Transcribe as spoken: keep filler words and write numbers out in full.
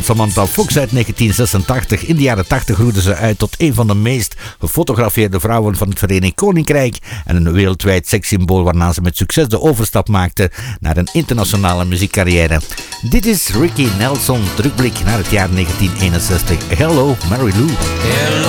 Samantha Fox uit negentien zesentachtig. In de jaren tachtig groeide ze uit tot een van de meest gefotografeerde vrouwen van het Verenigd Koninkrijk en een wereldwijd sekssymbool waarna ze met succes de overstap maakte naar een internationale muziekcarrière. Dit is Ricky Nelson, terugblik naar het jaar negentien eenenzestig. Hello, Mary Lou. Hello.